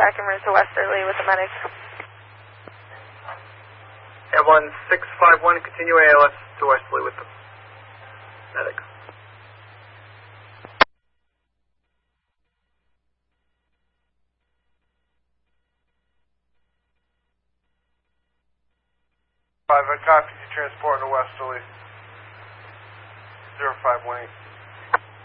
contact and route to Westerly with the medic. Airborne 651, continue ALS to Westerly with the medic. I copy you transporting to Westerly. 0518.